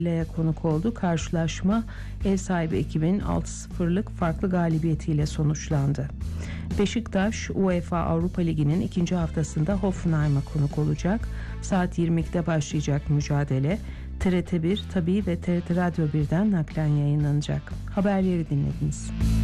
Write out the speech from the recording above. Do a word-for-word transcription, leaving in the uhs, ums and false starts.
ile konuk oldu. Karşılaşma ev sahibi ekibin altı sıfırlık farklı galibiyetiyle sonuçlandı. Beşiktaş UEFA Avrupa Ligi'nin ikinci haftasında Hoffenheim'a konuk olacak. Saat yirmi ikide başlayacak mücadele T R T bir, Tabii ve T R T Radyo birden naklen yayınlanacak. Haberleri dinlediniz.